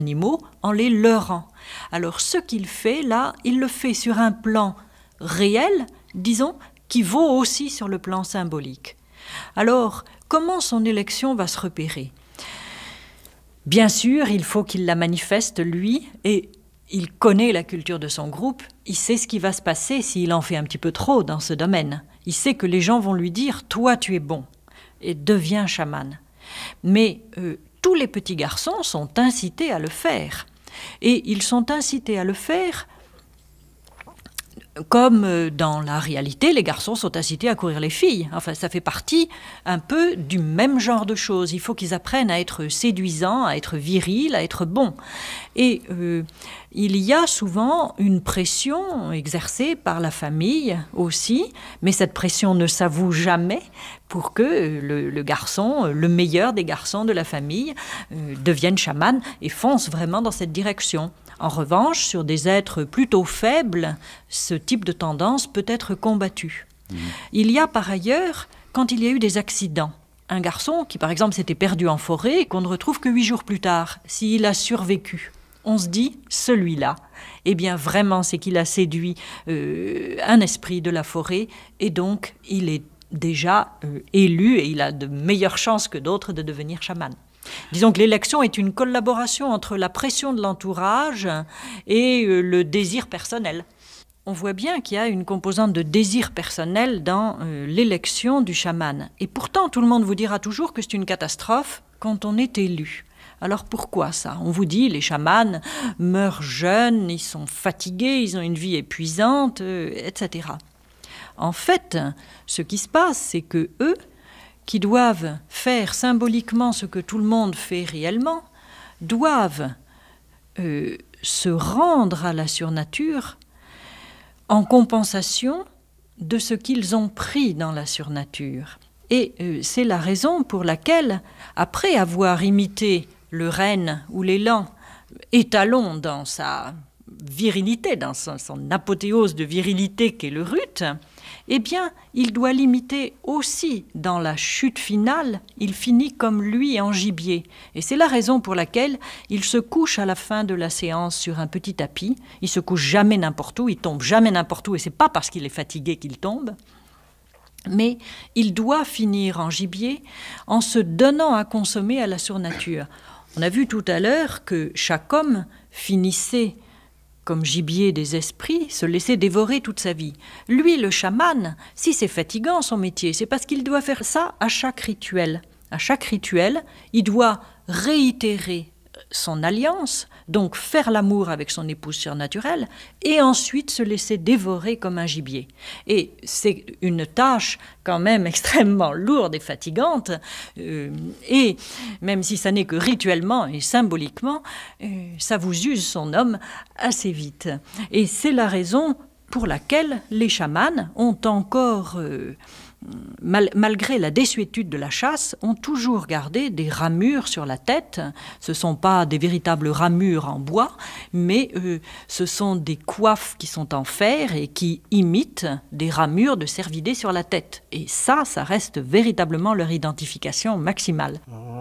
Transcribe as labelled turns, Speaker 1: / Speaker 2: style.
Speaker 1: animaux en les leurrant. Alors ce qu'il fait là, il le fait sur un plan réel, disons, qui vaut aussi sur le plan symbolique. Alors, comment son élection va se repérer ? Bien sûr, il faut qu'il la manifeste, lui, et il connaît la culture de son groupe, il sait ce qui va se passer s'il en fait un petit peu trop dans ce domaine. Il sait que les gens vont lui dire « toi tu es bon » et deviens chaman. Mais tous les petits garçons sont incités à le faire. Et ils sont incités à le faire comme dans la réalité, les garçons sont incités à courir les filles. Enfin, ça fait partie un peu du même genre de choses. Il faut qu'ils apprennent à être séduisants, à être virils, à être bons. Et il y a souvent une pression exercée par la famille aussi, mais cette pression ne s'avoue jamais pour que le garçon, le meilleur des garçons de la famille, devienne chaman et fonce vraiment dans cette direction. En revanche, sur des êtres plutôt faibles, ce type de tendance peut être combattu. Il y a par ailleurs, quand il y a eu des accidents, un garçon qui par exemple s'était perdu en forêt et qu'on ne retrouve que 8 jours plus tard, s'il a survécu, on se dit, celui-là, eh bien vraiment c'est qu'il a séduit un esprit de la forêt et donc il est déjà élu et il a de meilleures chances que d'autres de devenir chaman. Disons que l'élection est une collaboration entre la pression de l'entourage et le désir personnel. On voit bien qu'il y a une composante de désir personnel dans l'élection du chaman. Et pourtant, tout le monde vous dira toujours que c'est une catastrophe quand on est élu. Alors pourquoi ça ? On vous dit, les chamans meurent jeunes, ils sont fatigués, ils ont une vie épuisante, etc. En fait, ce qui se passe, c'est que eux, qui doivent faire symboliquement ce que tout le monde fait réellement, doivent se rendre à la surnature en compensation de ce qu'ils ont pris dans la surnature. Et c'est la raison pour laquelle, après avoir imité le renne ou l'élan, étalon dans sa virilité, dans son apothéose de virilité qu'est le rut, eh bien, il doit l'imiter aussi dans la chute finale, il finit comme lui en gibier. Et c'est la raison pour laquelle il se couche à la fin de la séance sur un petit tapis, il se couche jamais n'importe où, il tombe jamais n'importe où, et c'est pas parce qu'il est fatigué qu'il tombe, mais il doit finir en gibier en se donnant à consommer à la surnature. On a vu tout à l'heure que chaque homme finissait comme gibier des esprits, se laisser dévorer toute sa vie. Lui, le chaman, si c'est fatigant son métier, c'est parce qu'il doit faire ça à chaque rituel. À chaque rituel, il doit réitérer son alliance, donc faire l'amour avec son épouse surnaturelle, et ensuite se laisser dévorer comme un gibier. Et c'est une tâche quand même extrêmement lourde et fatigante, et même si ça n'est que rituellement et symboliquement, ça vous use son homme assez vite. Et c'est la raison pour laquelle les chamans ont encore... malgré la désuétude de la chasse, ont toujours gardé des ramures sur la tête. Ce ne sont pas des véritables ramures en bois, mais ce sont des coiffes qui sont en fer et qui imitent des ramures de cervidés sur la tête. Et ça reste véritablement leur identification maximale.